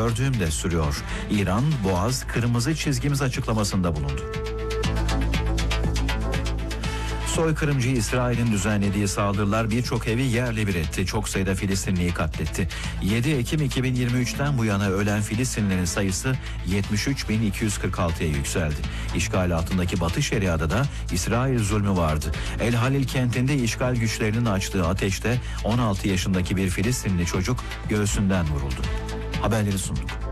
gördüğüm de sürüyor. İran, Boğaz, kırmızı çizgimiz açıklamasında bulundu. Soykırımcı İsrail'in düzenlediği saldırılar birçok evi yerle bir etti. Çok sayıda Filistinliyi katletti. 7 Ekim 2023'ten bu yana ölen Filistinlilerin sayısı 73.246'ya yükseldi. İşgal altındaki Batı Şeria'da da İsrail zulmü vardı. El Halil kentinde işgal güçlerinin açtığı ateşte 16 yaşındaki bir Filistinli çocuk göğsünden vuruldu. Haberleri sunduk.